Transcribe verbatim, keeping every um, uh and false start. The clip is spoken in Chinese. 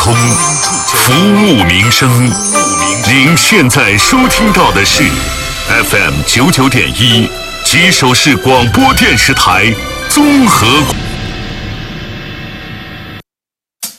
通，服务民生。您现在收听到的是 F M 九九点一吉首市广播电视台综合。